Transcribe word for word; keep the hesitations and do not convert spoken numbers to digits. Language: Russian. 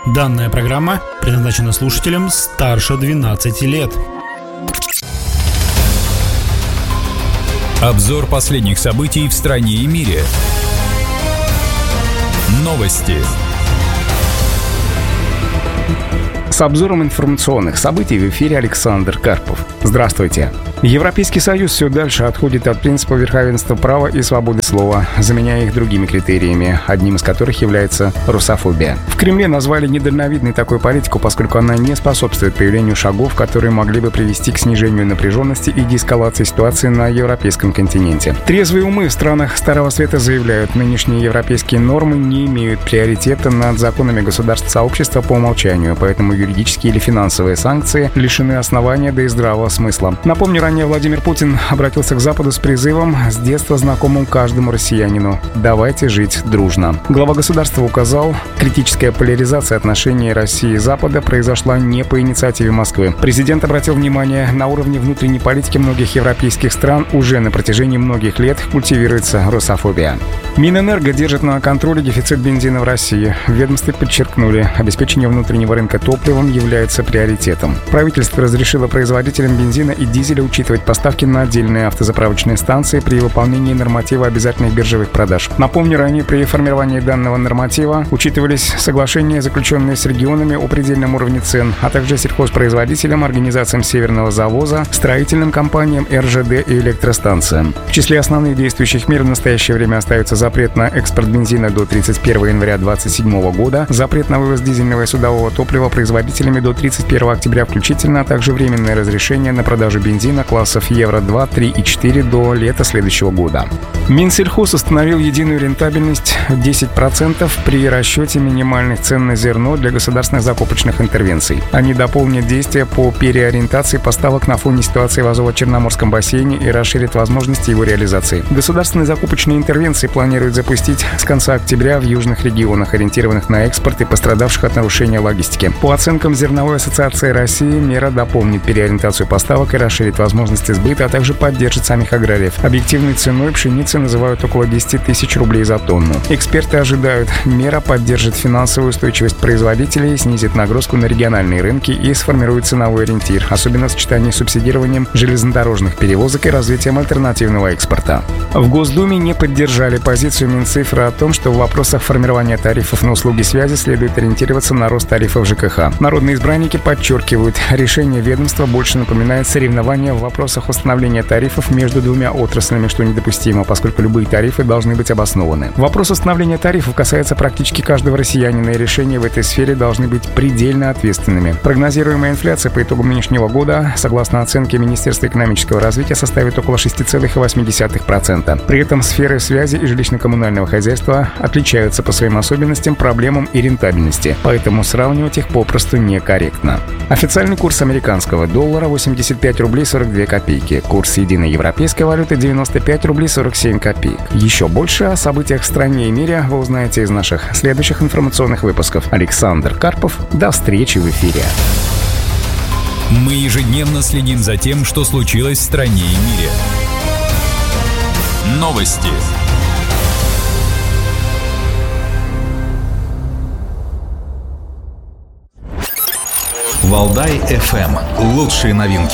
Данная программа предназначена слушателям старше двенадцати лет. Обзор последних событий в стране и мире. Новости. С обзором информационных событий в эфире Александр Карпов. Здравствуйте. Европейский Союз все дальше отходит от принципа верховенства права и свободы слова, заменяя их другими критериями, одним из которых является русофобия. В Кремле назвали недальновидной такую политику, поскольку она не способствует появлению шагов, которые могли бы привести к снижению напряженности и деэскалации ситуации на европейском континенте. Трезвые умы в странах Старого Света заявляют, нынешние европейские нормы не имеют приоритета над законами государств сообщества по умолчанию, поэтому юридические или финансовые санкции лишены основания, да и здравого смысла. Напомню, ранее Владимир Путин обратился к Западу с призывом, с детства знакомым каждому россиянину: «Давайте жить дружно». Глава государства указал, критическая поляризация отношений России и Запада произошла не по инициативе Москвы. Президент обратил внимание, на уровне внутренней политики многих европейских стран уже на протяжении многих лет культивируется русофобия. Минэнерго держит на контроле дефицит бензина в России. В ведомстве подчеркнули, обеспечение внутреннего рынка топливом является приоритетом. Правительство разрешило производителям бензина и дизеля учитывать поставки на отдельные автозаправочные станции при выполнении норматива обязательных биржевых продаж. Напомню, ранее при формировании данного норматива учитывались соглашения, заключенные с регионами о предельном уровне цен, а также сельхозпроизводителям, организациям северного завоза, строительным компаниям, эр жэ дэ и электростанциям. В числе основных действующих мер в настоящее время остаются запрет на экспорт бензина до тридцать первого января две тысячи двадцать седьмого года, запрет на вывоз дизельного и судового топлива производителями до тридцать первого октября включительно, а также временное разрешение на продажу бензина классов евро два, три и четыре до лета следующего года. Минсельхоз установил единую рентабельность в десять процентов при расчете минимальных цен на зерно для государственных закупочных интервенций. Они дополнят действия по переориентации поставок на фоне ситуации в Азово-Черноморском бассейне и расширят возможности его реализации. Государственные закупочные интервенции планируют запустить с конца октября в южных регионах, ориентированных на экспорт и пострадавших от нарушения логистики. По оценкам Зерновой ассоциации России, мера дополнит переориентацию поставок и расширит возможности сбыта, а также поддержит самих аграриев. Объективной ценой пшеницы называют около десять тысяч рублей за тонну. Эксперты ожидают, мера поддержит финансовую устойчивость производителей, снизит нагрузку на региональные рынки и сформирует ценовой ориентир, особенно в сочетании с субсидированием железнодорожных перевозок и развитием альтернативного экспорта. В Госдуме не поддержали позицию Минцифры о том, что в вопросах формирования тарифов на услуги связи следует ориентироваться на рост тарифов жэ ка ха. Народные избранники подчеркивают, решение ведомства больше напоминает соревнования в вопросах установления тарифов между двумя отраслями, что недопустимо, поскольку любые тарифы должны быть обоснованы. Вопрос установления тарифов касается практически каждого россиянина, и решения в этой сфере должны быть предельно ответственными. Прогнозируемая инфляция по итогам нынешнего года, согласно оценке Министерства экономического развития, составит около шесть целых восемь десятых процента. При этом сферы связи и жилищно-коммунального хозяйства отличаются по своим особенностям, проблемам и рентабельности, поэтому сравнивать их попросту некорректно. Официальный курс американского доллара восемьдесят пять рублей сорок две копейки, курс единой европейской валюты девяносто пять рублей сорок семь копеек. Еще больше о событиях в стране и мире вы узнаете из наших следующих информационных выпусков. Александр Карпов. До встречи в эфире. Мы ежедневно следим за тем, что случилось в стране и мире. Новости. Валдай эф эм. Лучшие новинки.